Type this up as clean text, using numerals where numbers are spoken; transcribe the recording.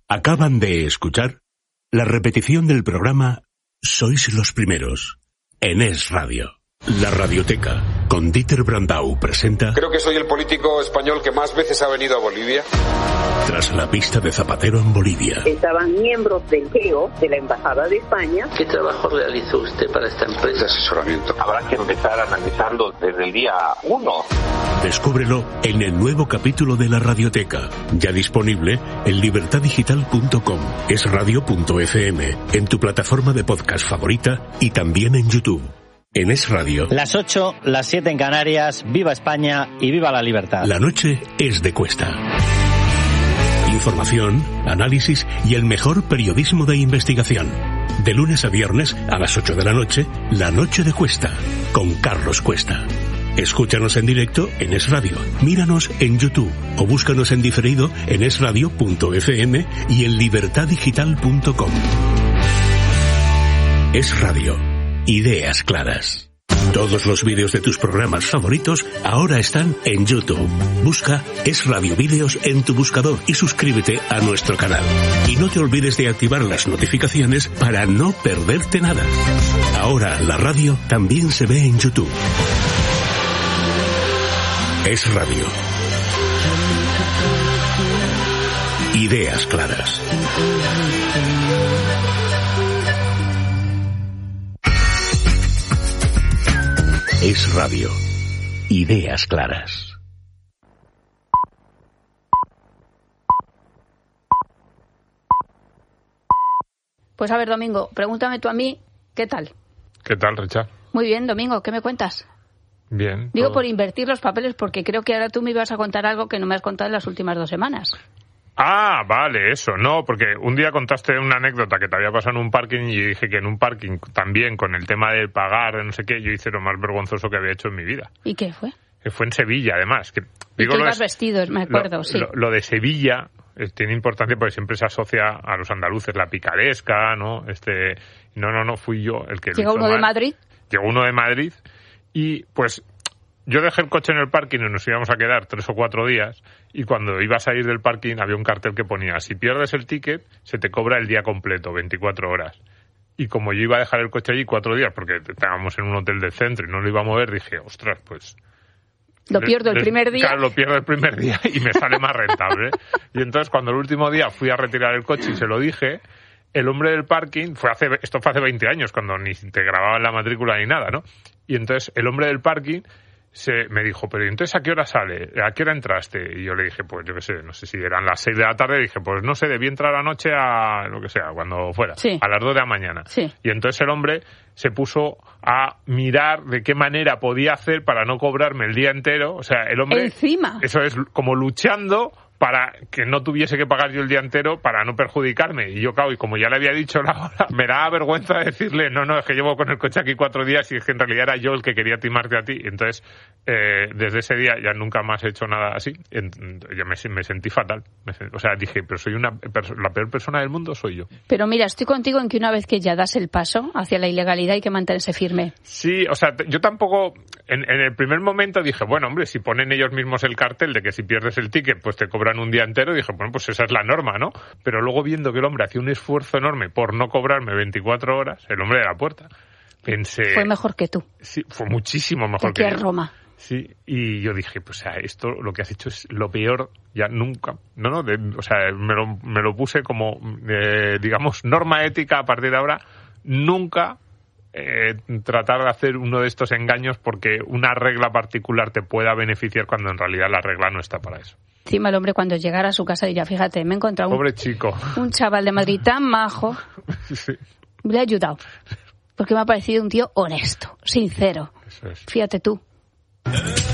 Acaban de escuchar la repetición del programa Sois los Primeros en Es Radio. La Radioteca, con Dieter Brandau, presenta... Creo que soy el político español que más veces ha venido a Bolivia. Tras la pista de Zapatero en Bolivia. Estaban miembros del GEO, de la Embajada de España. ¿Qué trabajo realizó usted para esta empresa? De asesoramiento. Habrá que empezar analizando desde el día 1. Descúbrelo en el nuevo capítulo de La Radioteca, ya disponible en libertadigital.com, esradio.fm, en tu plataforma de podcast favorita y también en YouTube. En Es Radio. Las 8, las 7 en Canarias, viva España y viva la libertad. La noche es de Cuesta. Información, análisis y el mejor periodismo de investigación. De lunes a viernes a las 8 de la noche, La Noche de Cuesta, con Carlos Cuesta. Escúchanos en directo en Es Radio, míranos en YouTube o búscanos en diferido en esradio.fm y en libertadigital.com. Es Radio. Ideas claras. Todos los vídeos de tus programas favoritos ahora están en YouTube. Busca Es Radio Vídeos en tu buscador y suscríbete a nuestro canal. Y no te olvides de activar las notificaciones para no perderte nada. Ahora la radio también se ve en YouTube. Es Radio. Ideas claras. Es Radio. Ideas claras. Pues a ver, Domingo, pregúntame tú a mí, ¿qué tal? ¿Qué tal, Richard? Muy bien, Domingo, ¿qué me cuentas? Bien. Digo todo. por invertir los papeles, porque creo que ahora tú me ibas a contar algo que no me has contado en las últimas 2 semanas. Ah, vale, eso. No, porque un día contaste una anécdota que te había pasado en un parking y yo dije que en un parking también, con el tema del pagar, no sé qué, yo hice lo más vergonzoso que había hecho en mi vida. ¿Y qué fue? Que fue en Sevilla, además. Que, digo, y tú ibas vestido, me acuerdo, sí. Lo de Sevilla tiene importancia porque siempre se asocia a los andaluces, la picaresca, ¿no? No, fui yo el que lo hizo ¿Llegó uno de mal. Madrid? Llegó uno de Madrid y, pues... Yo dejé el coche en el parking y nos íbamos a quedar 3 o 4 días y cuando iba a salir del parking había un cartel que ponía: si pierdes el ticket se te cobra el día completo, 24 horas. Y como yo iba a dejar el coche allí 4 días porque estábamos en un hotel del centro y no lo iba a mover, dije, ostras, pues... Lo pierdo el primer día. Claro, lo pierdo el primer día y me sale más rentable. Y entonces cuando el último día fui a retirar el coche y se lo dije, el hombre del parking, esto fue hace 20 años, cuando ni te grababan la matrícula ni nada, ¿no? Y entonces el hombre del parking me dijo, pero entonces ¿a qué hora sale? ¿A qué hora entraste? Y yo le dije, pues yo qué sé, no sé si eran las 6 de la tarde. Dije, pues no sé, debí entrar anoche a lo que sea, cuando fuera, sí, a las 2 de la mañana. Sí. Y entonces el hombre se puso a mirar de qué manera podía hacer para no cobrarme el día entero. O sea, el hombre... Encima. Eso es, como luchando para que no tuviese que pagar yo el día entero para no perjudicarme. Y yo, claro, y como ya le había dicho la hora, me da vergüenza decirle, no, es que llevo con el coche aquí 4 días y es que en realidad era yo el que quería timarte a ti. Entonces, desde ese día ya nunca más he hecho nada así. Ya me sentí fatal. O sea, dije, pero soy la peor persona del mundo soy yo. Pero mira, estoy contigo en que una vez que ya das el paso hacia la ilegalidad hay que mantenerse firme. Sí, o sea, yo tampoco... En el primer momento dije, bueno, hombre, si ponen ellos mismos el cartel de que si pierdes el ticket, pues te cobran un día entero, dije, bueno, pues esa es la norma, ¿no? Pero luego viendo que el hombre hacía un esfuerzo enorme por no cobrarme 24 horas, el hombre de la puerta, pensé... Fue mejor que tú. Sí, fue muchísimo mejor que que yo. Roma. Sí, y yo dije, pues, o sea, esto lo que has hecho es lo peor, ya nunca. O sea, me lo puse como, digamos, norma ética a partir de ahora, nunca... tratar de hacer uno de estos engaños porque una regla particular te pueda beneficiar cuando en realidad la regla no está para eso. Encima el hombre cuando llegara a su casa diría, fíjate, me he encontrado pobre chico, un chaval de Madrid tan majo, sí. Le he ayudado porque me ha parecido un tío honesto, sincero. Eso es. Fíjate tú.